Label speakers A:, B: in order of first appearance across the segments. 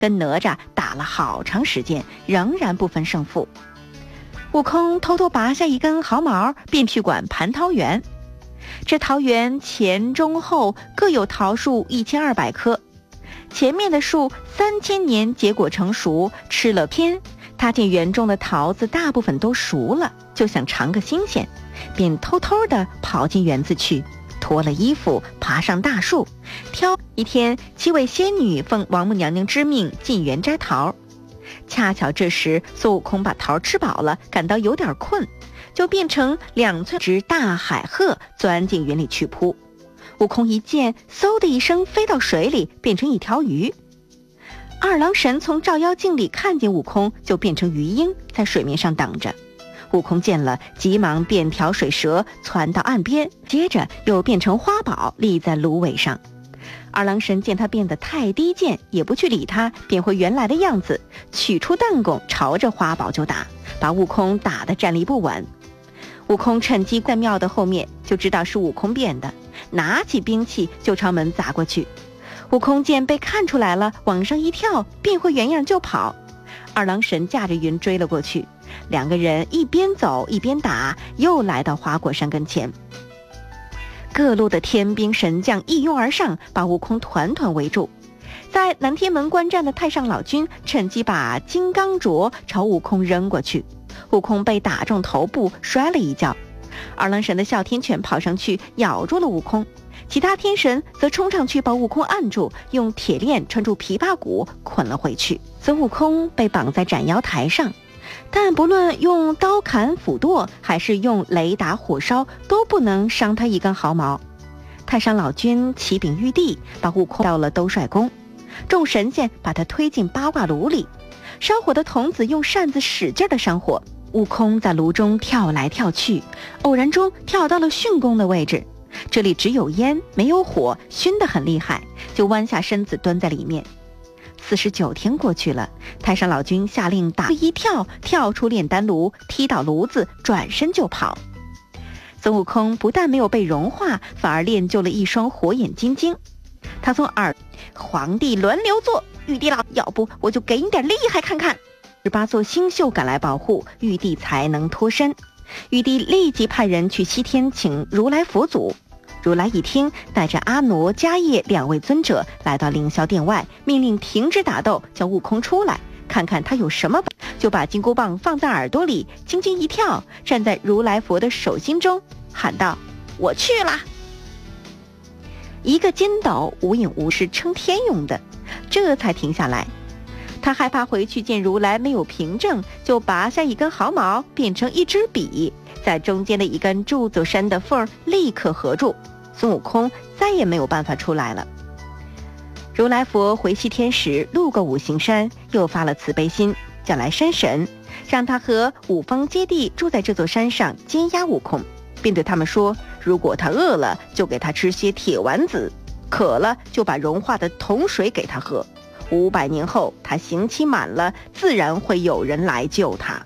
A: 跟哪吒打了好长时间，仍然不分胜负。悟空偷偷拔下一根毫毛，便去管蟠桃园。这桃园前中后各有桃树1200棵，前面的树3000年结果成熟，吃了偏。他见园中的桃子大部分都熟了，就想尝个新鲜，便偷偷地跑进园子去，脱了衣服，爬上大树，挑。一天，7位仙女奉王母娘娘之命进园摘桃。恰巧这时孙悟空把桃吃饱了，感到有点困，就变成2寸只大海鹤钻进园里去扑。悟空一见，嗖的一声飞到水里，变成一条鱼。二郎神从照妖镜里看见悟空，就变成鱼鹰，在水面上等着。悟空见了，急忙变条水蛇窜到岸边，接着又变成花宝立在芦苇上。二郎神见他变得太低贱，也不去理他，变回原来的样子，取出弹弓朝着花宝就打，把悟空打得站立不稳。悟空趁机在庙的后面，就知道是悟空变的，拿起兵器就朝门砸过去。悟空见被看出来了，往上一跳，变回原样就跑。二郎神驾着云追了过去，两个人一边走一边打，又来到花果山跟前。各路的天兵神将一拥而上，把悟空团团围住。在南天门观战的太上老君趁机把金刚镯朝悟空扔过去，悟空被打中头部，摔了一跤。二郎神的哮天犬跑上去咬住了悟空，其他天神则冲上去把悟空按住，用铁链穿住琵琶骨捆了回去。孙悟空被绑在斩妖台上，但不论用刀砍斧剁，还是用雷打火烧，都不能伤他一根毫毛。太上老君启禀玉帝，把悟空到了兜率宫，众神仙把他推进八卦炉里，烧火的童子用扇子使劲的扇火，悟空在炉中跳来跳去，偶然中跳到了巽宫的位置，这里只有烟没有火，熏得很厉害，就弯下身子蹲在里面。49天过去了，太上老君下令打一跳，跳出炼丹炉，踢倒炉子，转身就跑。孙悟空不但没有被融化，反而练就了一双火眼金睛。他从皇帝轮流做，玉帝老，要不我就给你点厉害看看。18座星宿赶来保护，玉帝才能脱身。玉帝立即派人去西天请如来佛祖。如来一听，带着阿傩、迦叶2位尊者来到凌霄殿外，命令停止打斗，叫悟空出来，看看他有什么，就把金箍棒放在耳朵里，轻轻一跳，站在如来佛的手心中，喊道：我去啦！一个筋斗无影无实，撑天用的，这才停下来。他害怕回去见如来没有凭证，就拔下一根毫毛，变成一支笔，在中间的一根柱子山的缝立刻合住，孙悟空再也没有办法出来了。如来佛回西天时，路过五行山，又发了慈悲心，叫来山神，让他和五方揭谛住在这座山上监压悟空，并对他们说，如果他饿了，就给他吃些铁丸子，渴了就把融化的铜水给他喝。500年后，他刑期满了，自然会有人来救他。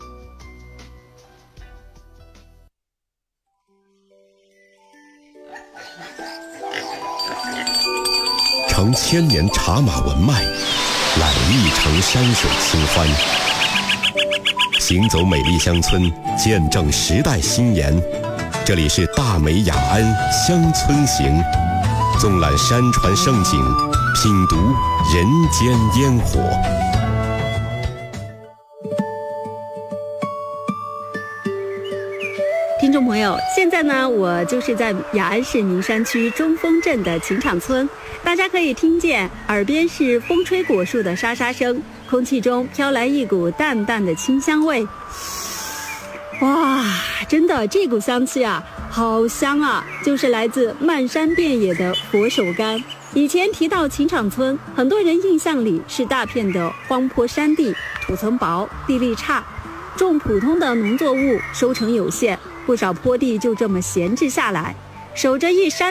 B: 承千年茶马文脉，揽一城山水清欢。行走美丽乡村，见证时代新颜。这里是大美雅安乡村行，纵览山川盛景，品读人间烟火。
C: 听众朋友，现在呢，我就是在雅安市宁山区中峰镇的琴场村，大家可以听见耳边是风吹果树的沙沙声，空气中飘来一股淡淡的清香味。哇，真的，这股香气啊，好香啊，就是来自漫山遍野的佛手柑。以前提到琴场村，很多人印象里是大片的荒坡山地，土层薄，地力差，种普通的农作物收成有限，不少坡地就这么闲置下来，守着一山